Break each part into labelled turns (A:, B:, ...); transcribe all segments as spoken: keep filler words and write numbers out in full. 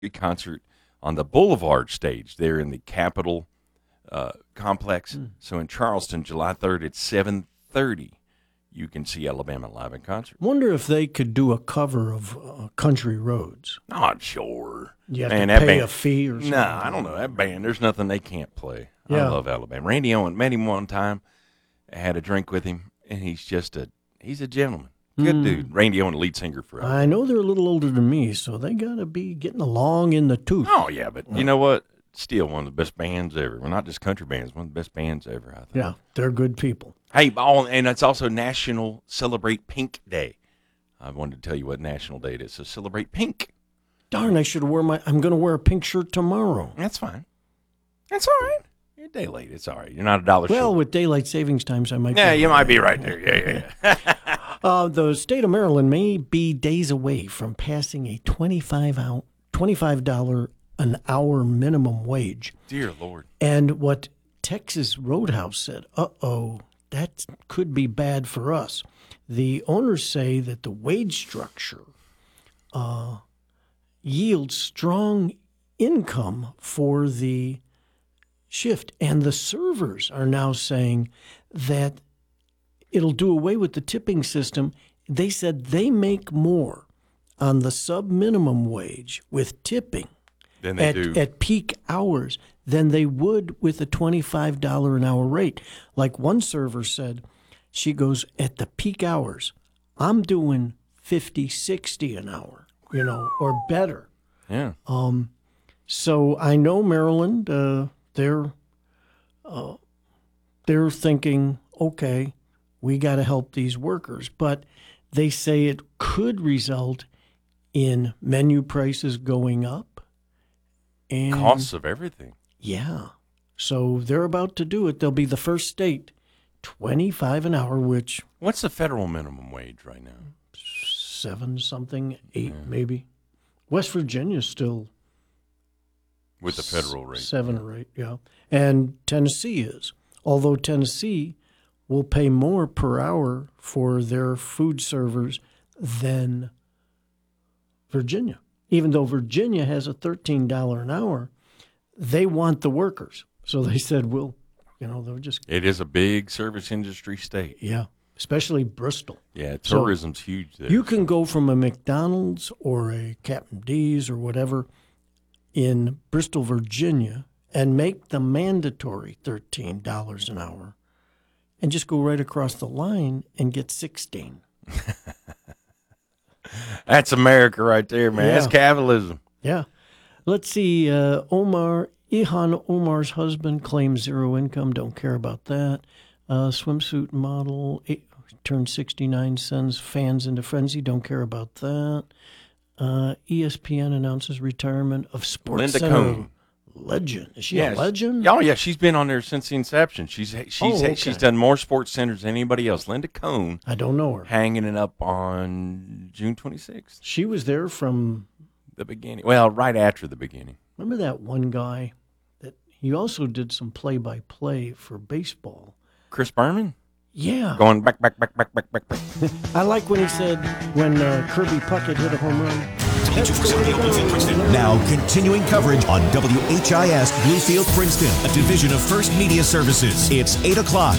A: concert on the Boulevard stage there in the Capitol uh, complex. Mm. So in Charleston, July third at seven thirty, you can see Alabama live in concert.
B: Wonder if they could do a cover of uh, Country Roads.
A: Not sure.
B: You have
A: Man,
B: to
A: that
B: pay
A: band,
B: a fee or something.
A: Nah, I don't know. That band, there's nothing they can't play.
B: Yeah.
A: I love Alabama. Randy Owen, met him one time. I had a drink with him, and he's just a, he's a gentleman. Good mm. dude. Randy Owen, lead singer for Alabama.
B: I know they're a little older than me, so they got to be getting along in the tooth.
A: Oh, yeah, but you know what? Still one of the best bands ever. Well, not just country bands, one of the best bands ever, I think.
B: Yeah, they're good people.
A: Hey, all, and it's also National Celebrate Pink Day. I wanted to tell you what National Day it is. So celebrate pink.
B: Darn, I should wear my, I'm going to wear a pink shirt tomorrow.
A: That's fine. That's all right. You're a day late. It's all right. You're not a dollar
B: well,
A: short.
B: Well, with daylight savings times, I might
A: Yeah,
B: be
A: you might be right there. Yeah, yeah,
B: yeah. uh, the state of Maryland may be days away from passing a twenty-five dollars an hour minimum wage.
A: Dear Lord.
B: And what Texas Roadhouse said, uh-oh, that could be bad for us. The owners say that the wage structure uh, yields strong income for the shift. And the servers are now saying that it'll do away with the tipping system. They said they make more on the sub-minimum wage with tipping
A: than they
B: at,
A: do.
B: at peak hours than they would with a twenty-five dollars an hour rate. Like one server said, she goes, at the peak hours, I'm doing fifty, sixty an hour, you know, or better.
A: Yeah.
B: Um. So I know Maryland, uh, they're, uh, they're thinking, okay, we got to help these workers. But they say it could result in menu prices going up. And
A: costs of everything.
B: Yeah. So they're about to do it. They'll be the first state, twenty-five an hour, which...
A: What's the federal minimum wage right now?
B: Seven something, eight
A: yeah.
B: maybe. West Virginia's still...
A: With the federal rate.
B: Seven or eight, yeah. And Tennessee is. Although Tennessee will pay more per hour for their food servers than Virginia. Even though Virginia has a thirteen dollars an hour, they want the workers. So they said, well, you know, they'll just...
A: It is a big service industry state.
B: Yeah, especially Bristol.
A: Yeah, tourism's so huge there.
B: You can go from a McDonald's or a Captain D's or whatever in Bristol, Virginia, and make the mandatory thirteen dollars an hour and just go right across the line and get sixteen dollars.
A: That's America right there, man.
B: Yeah.
A: That's capitalism.
B: Yeah. Let's see. Uh, Omar, Ilhan Omar's husband claims zero income. Don't care about that. Uh, swimsuit model eight, turned sixty-nine, sends fans into frenzy. Don't care about that. Uh, E S P N announces retirement of Sports
A: Linda
B: Center
A: Cohn.
B: legend. Is she
A: yeah,
B: a legend?
A: Oh yeah, she's been on there since the inception. She's she's
B: Oh, okay.
A: she's done more Sports Centers than anybody else. Linda Cohn.
B: I don't know her.
A: Hanging it up on June twenty-sixth.
B: She was there from
A: the beginning. Well, right after the beginning.
B: Remember that one guy that he also did some play-by-play for baseball.
A: Chris Berman?
B: Yeah.
A: Going back, back, back, back, back, back, back.
B: I like when he said when uh, Kirby Puckett hit a home run.
C: Now continuing coverage on W H I S Bluefield Princeton, a division of First Media Services. It's eight o'clock.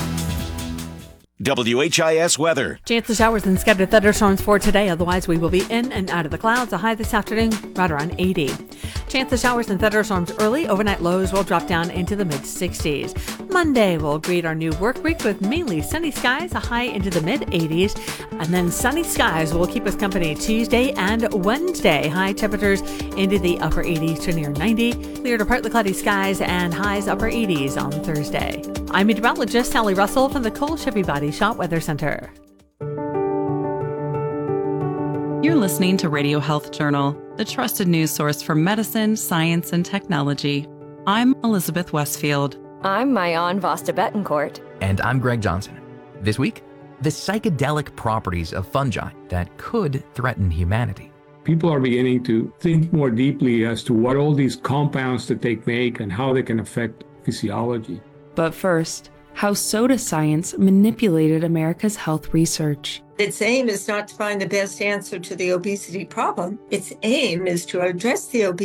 C: W H I S weather.
D: Chance of showers and scattered thunderstorms for today. Otherwise, we will be in and out of the clouds. A high this afternoon, right around eighty. Chance of showers and thunderstorms early. Overnight lows will drop down into the mid-sixties. Monday, we'll greet our new work week with mainly sunny skies, a high into the mid-eighties. And then sunny skies will keep us company Tuesday and Wednesday. High temperatures into the upper eighties to near ninety. Clear to partly cloudy skies and highs upper eighties on Thursday. I'm meteorologist Sally Russell from the Cole Chevy Body Shop Weather Center.
E: You're listening to Radio Health Journal, the trusted news source for medicine, science, and technology. I'm Elizabeth Westfield.
F: I'm Mayan Vasta Betancourt.
G: And I'm Greg Johnson. This week, the psychedelic properties of fungi that could threaten humanity.
H: People are beginning to think more deeply as to what all these compounds that they make and how they can affect physiology.
E: But first,
I: how soda science manipulated America's health research.
J: Its aim is not to find the best answer to the obesity problem. Its aim is to address the obesity